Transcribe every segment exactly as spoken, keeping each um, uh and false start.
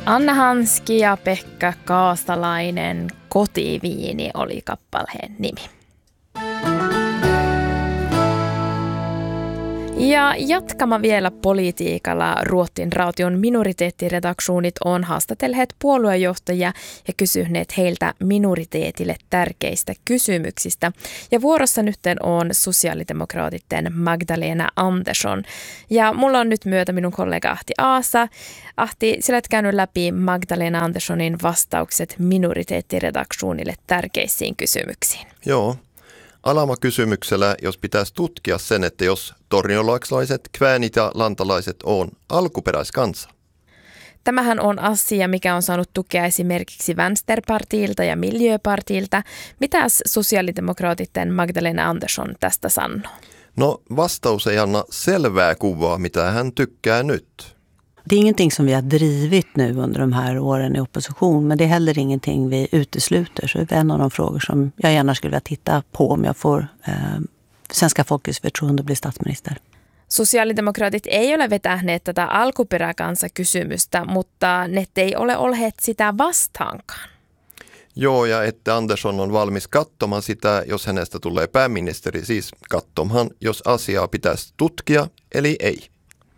Anna Hanski ja Pekka Kaastalainen, Kotiviini oli kappaleen nimi. Ja jatkama vielä politiikalla. Ruotsin Raution minoriteettiredaktionit on haastatelleet puoluejohtajia ja kysyneet heiltä minoriteetille tärkeistä kysymyksistä. Ja vuorossa nyt on sosiaalidemokraatitten Magdalena Andersson. Ja mulla on nyt myötä minun kollega Ahti Aasa. Ahti, sä olet käynyt läpi Magdalena Anderssonin vastaukset minoriteettiredaktionille tärkeisiin kysymyksiin. Joo. Alama-kysymyksellä, jos pitäisi tutkia sen, että jos torniolaksalaiset, kväänit ja lantalaiset on alkuperäiskansa. Tämähän on asia, mikä on saanut tukea esimerkiksi Vänsterpartiilta ja Miljöpartiilta. Mitäs sosiaalidemokraatitten Magdalena Andersson tästä sanoo? No, vastaus ei anna selvää kuvaa, mitä hän tykkää nyt. Det är ingenting som vi har drivit nu under de här åren i opposition, men det är heller ingenting vi utesluter. Så det är en av de frågor som jag gärna skulle vilja titta på om jag får eh, svenska folkets förtroende att bli statsminister. Sosiaalidemokraatit ei ole vetäneet tätä alkuperäkansakysymystä, mutta ne ei ole olleet sitä vastaankaan. Joo, ja että Andersson on valmis katsomaan sitä, jos hänestä tulee pääministeri, siis katsomaan, jos asiaa pitäisi tutkia, eli ei.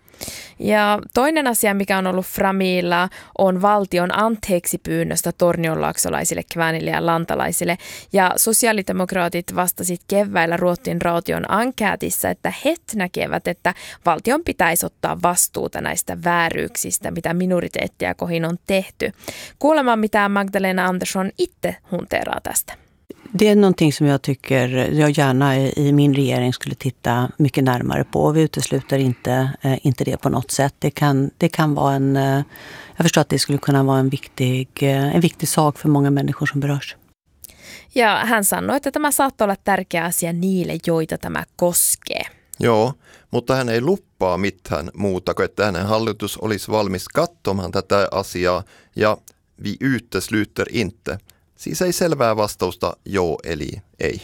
Ja toinen asia, mikä on ollut framilla, on valtion anteeksi pyynnöstä tornionlaaksolaisille, kväänille ja lantalaisille. Ja sosiaalidemokraatit vastasit keväällä Ruotsin Raution enkätissä, että he näkevät, että valtion pitäisi ottaa vastuuta näistä vääryyksistä, mitä minoriteettia kohin on tehty. Kuulemaan, mitä Magdalena Andersson itse hunteeraa tästä. Det är någonting som jag tycker jag gärna i min regering skulle titta mycket närmare på. Vi utesluter inte, eh, inte det på något sätt. Det kan, det kan vara en, eh, jag förstår att det skulle kunna vara en viktig, eh, en viktig sak för många människor som berörs. Ja hän sanoi, että tämä saattaa olla tärkeä asia niille, joita tämä koskee. Joo, mutta hän ei luppaa mitään muuta kuin, että hänen hallitus olisi valmis katsomaan tätä asiaa ja vi utesluter inte. Siis ei selvää vastausta joo eli ei.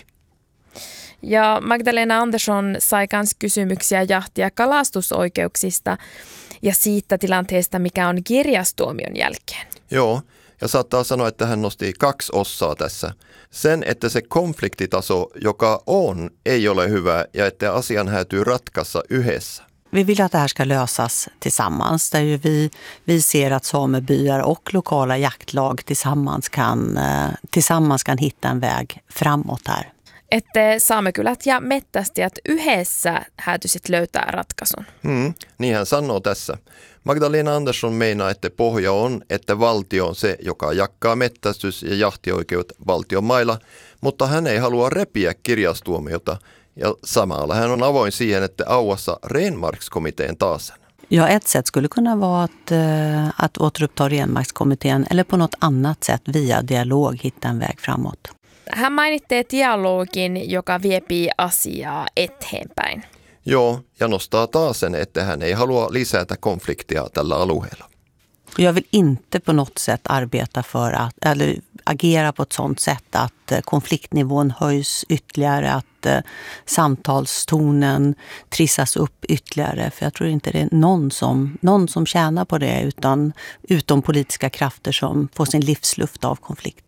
Ja Magdalena Andersson sai myös kysymyksiä jahti- ja kalastusoikeuksista ja siitä tilanteesta, mikä on kirjastuomion jälkeen. Joo, ja saattaa sanoa, että hän nosti kaksi osaa tässä. Sen, että se konfliktitaso, joka on, ei ole hyvä ja että asian häytyy ratkaista yhdessä. Vi vill att det här ska lösas tillsammans, där ju vi, vi ser att samebyar och lokala jaktlag tillsammans kan, eh, tillsammans kan hitta en väg framåt här. Että saamekylät ja mettästäjät yhdessä häätyisit löytää ratkaisun. Hmm, niin hän sanoo tässä. Magdalena Andersson meinaa, että pohja on, että valtio on se, joka jakkaa mettästys- ja jahtioikeudet valtion mailla, mutta hän ei halua repiä kirjastuomiota. Ja samalla hän on avoin siihen, että auassa Renmarkskommittén taas. Ja, ett sätt skulle kunna vara att, uh, att återuppta Renmarkskommittén eller på något annat sätt via dialog hitta en väg framåt. Hän mainittee dialogin, joka viepii asiaa eteenpäin. Joo, ja nostaa taas sen, että hän ei halua lisätä konfliktia tällä alueella. Jag vill inte på något sätt arbeta för att, eller agera på ett sådant sätt att eh, konfliktnivån höjs ytterligare, att eh, samtalstonen trissas upp ytterligare. För jag tror inte det är någon som, någon som tjänar på det utan, utom politiska krafter som får sin livsluft av konflikt.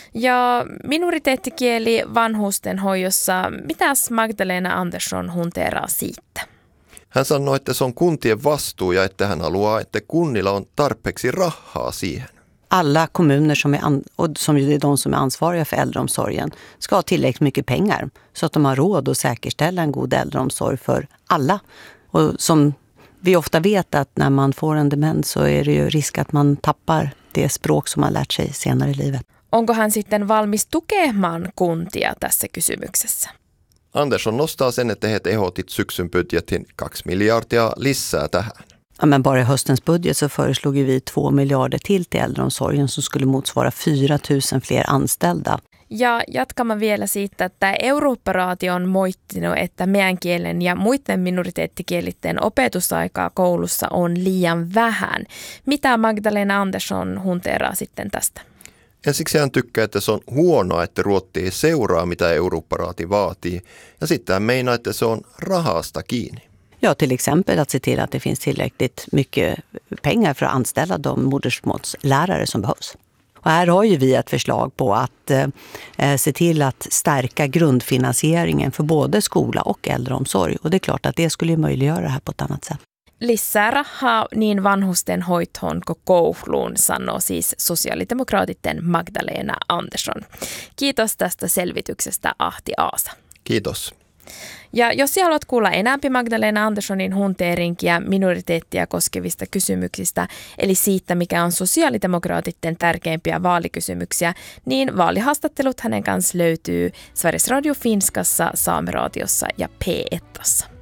Ja minoriteettikieli vanhustenhoidossa, mitäs Magdalena Andersson hunteeraa siitä? Hän sanoi, että se on kuntien vastuu ja että hän haluaa, että kunnilla on tarpeeksi rahaa siihen. Alla kommuner som är, an, och som är de som är ansvariga för äldreomsorgen ska ha tillräckligt mycket pengar så att de har råd att säkerställa en god äldreomsorg för alla. Och som vi ofta vet att när man får en demens så är det ju risk att man tappar det språk som man lärt sig senare i livet. Onko hän sitten valmis tukemaan kuntia tässä kysymyksessä? Andersson nostaa sen, että he ehdotit syksyn budjetin kaksi miljardia lisää tähän. Ja, men bara i höstens budget så föreslog vi två miljarder till till äldreomsorgen som skulle motsvara fyra tusen fler anställda. Ja jatkamme vielä siitä, että Eurooppa-raati on moittinut, että meidän kielen ja muiden minoriteettikielitten opetusaikaa koulussa on liian vähän. Mitä Magdalena Andersson hunteeraa sitten tästä? Ensiksi hän tykkää, että se on huonoa, että Ruotti ei seuraa, mitä Eurooppa-raati vaatii. Ja sitten hän meinaa, että se on rahasta kiinni. Ja, till exempel att se till att det finns tillräckligt mycket pengar för att anställa de modersmålslärare som behövs. Och här har ju vi ett förslag på att eh, se till att stärka grundfinansieringen för både skola och äldreomsorg. Och det är klart att det skulle möjliggöra det här på ett annat sätt. Lisää rahaa niin vanhusten hoitoon kuin kouluun, sanoo siis sosiaalidemokraatitten Magdalena Andersson. Kiitos tästä selvityksestä, Ahti Aasa. Kiitos. Ja jos haluat kuulla enäämpi Magdalena Anderssonin hunteerinkiä minoriteettia koskevista kysymyksistä, eli siitä, mikä on sosiaalidemokraatitten tärkeimpiä vaalikysymyksiä, niin vaalihaastattelut hänen kanssa löytyy Sveriges Radio Finskassa, Saameraadiossa ja P yksi.